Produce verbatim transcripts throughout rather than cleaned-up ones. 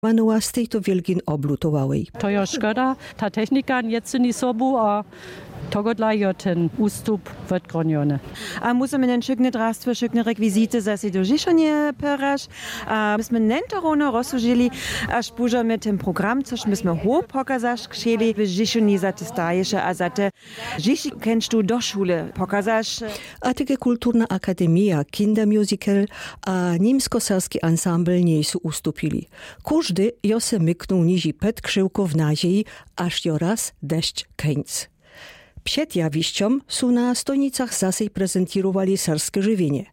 Manua z tejto wielgin oblutowałej. To jo szkoda, ta technika nie ceni sobu, a tego dla jo ten ustup wytgroniony. A musimy nen szykne drastwo, szykne rekwizity za się do życzenia perasz. A myśmy nen to rono rozłożyli, aż później tym program, coś myśmy hoch pokazać chcieli, w życzeniu za te stajsze, a za te życzenie kennst du do szule pokazać. A takie kulturna akademia, kindermusical a niemsko-serski ensemble nie są ustupili. Każdy jo se myknął nizi pet krzyłko w nadziei, aż jo raz deszcz kęc. Przed jawiściom są na stonicach zasej prezentowali serskie żywienie.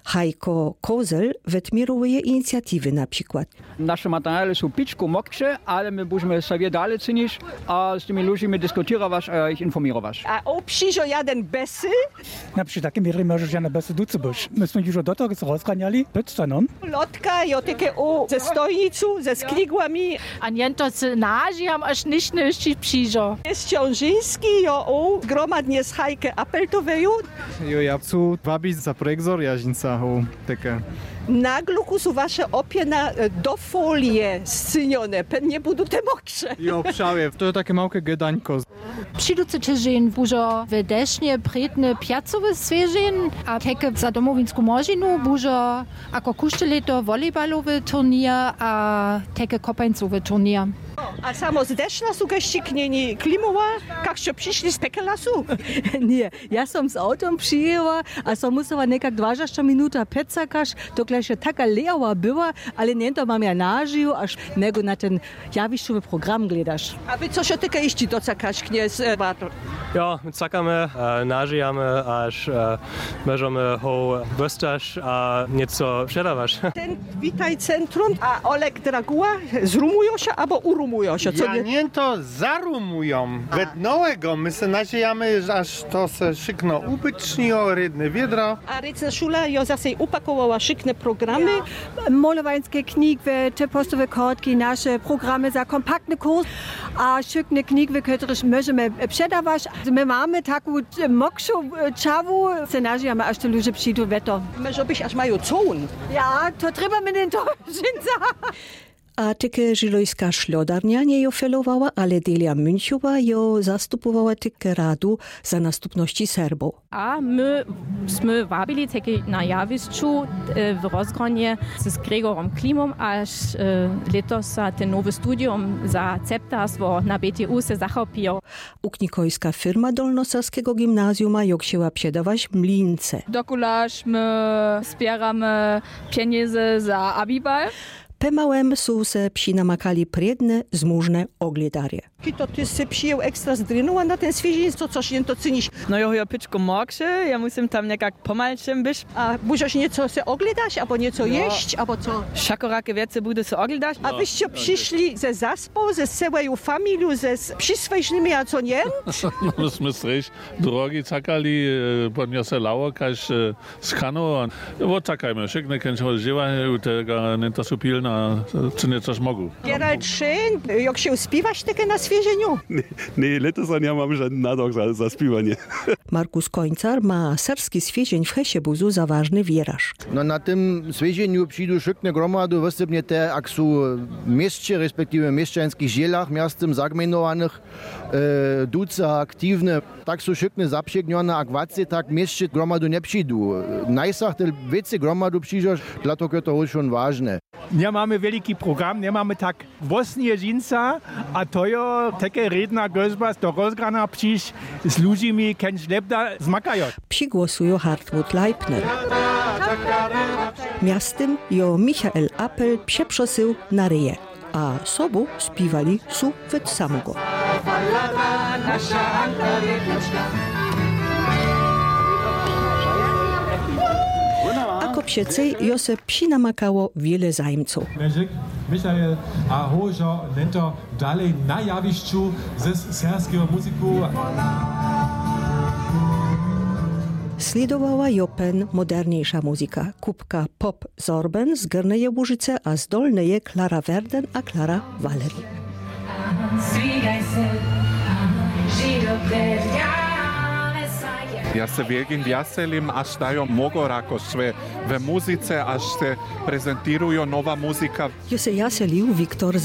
Hajko Kozel wetmiruje inicjatywy na przykład. Nasze materiały są piczku moksze, ale my będziemy sobie dalej czynić, a z tymi ludźmi dyskutować, a ich informować. A obšižo jeden besy? Na przykład takie miry możesz ja na besy ducy być. Myśmy już do tego rozganiali, pytanom. Lotka, jo takie o ze stojnicu, ze skrigłami. A niento se nažiam, až nič nešte přižo. Jest książyński, jo o gromadnie z hajke apeltoweju. Jo, ja chcę wabić za projekzor jaźnica. Takie. Na gluchu są wasze opiena do folie scynione, pewnie będą te moksze. Jo, prawie, to takie małe gedańko. Přiduce čežin bužo v dešně predne piacove svežin a keke za domovinsku možinu bužo ako kušteleto volejbalowy turnier a keke kopańcowy turnier. A samo z deszna są gaściknieni klimowa, jak się przyszli z tego lasu? Nie, ja som z autom przyjęła, a som musela nekak dwadzieścia minuta pecakaš, dokle się taka lewa była, ale nie to mam ja nażył, aż nego na ten jawišćowy program gledaš. A wy co się tylko iści docakasz, kniez Bartor? Ja, my cakamy, nażyjamy, aż możemy ho wystasz, a nieco przedawasz. Ten witaj centrum, a Oleg Draguła zrumują się albo urumują się? Co ja nie to zarumują. Wednowego my se nadziejamy, aż to se szykno ubycznio, rydne wiedra. A rydna szula jo zase upakowała szykne programy. Molowańskie knigwe, te postowe kortki, nasze programy za kompaktny kurs, a szykne knigwe, które możemy przedawać. My mamy taką mokszą czawu, se nadziejamy, aż te ludzie przyjdą weto. Może byś aż mają cun. Ja, to trzeba my den to żynca. A tyke żilojska szlodarnia nie jo felowała, ale Delia Münchowa jo zastupowała tyke radu za nastupności Serbo. A my sme wabili takie na jawiszczu w rozgronie z Gregorem Klimom, aż letos ten nowy studium za ceptarstwo na B T U se zachopiło. Uknikojska firma Dolnoserskiego gimnazjuma jo chciała przedawać mlince. Dokulaż my zbieramy pieniądze za abibal. Pemałem są se přinamakali priedne, zmużne ogliedarie. Kito ty se przyjął ekstra z drynu, a na ten świeżin to coś nie to cynisz. No jo, ja piczko moksze, ja musim tam nekak pomalczem być. A możesz nieco se oglądać, albo nieco no. jeść, albo co? Szakorakie wiece bude se oglądać. A wyście przyszli ze zaspą, ze całą familią, ze przyswojnymi, a co nie? No myśmy sreś drogi cakali, podniosę lało, każ z kanu. Bo czakajmy, szykne kęczą żywa, tego nie to supilna, czy nie coś mogą. Gerald Schön, jak się uspiwasz takie na świeżeniu? Nie, nie, letos nie mamy żadnych nadok za, za spiwanie. Markus Końcar ma serski świeżeń w Hesiebuzu za ważny wieraż. No na tym świeżeniu przyjdą szykne gromady, występnie te, jak są mieście, respektive mieszczańskich zielach, miastem zagmenowanych, e, duce aktywne, tak są szykne zaprzegnione akwacie, tak mieście gromadu nie przyjdą. Najsach te wiece gromadu przyjdziesz, dlatego to jest schon ważne. Nie mamy wielki program, nie mamy tak wosnie żinca, a to jo takie redna gozba do rozgrana przyjść z ludźmi, kęć lepda zmakają. Przygłosują Hartmut Leipner. Miastem jo Michael Appel przeprosił na ryje, a sobą śpiewali su wet samego. Ako přecej jo se přinamakało wiele zajmców. Michael a Hožo nento dalej na jawiszczu ze serskiego muzyku. Sledowała jopen moderniejsza muzyka. Kupka pop Zorben z Górnej Łużyce, a z Dolnej Klara Werden a Klara Valery. Ja se wielkim wjaselim, aż dają mogo rakosve w muzyce, aż se prezentują nowa muzyka. Jo se jaselił Wiktor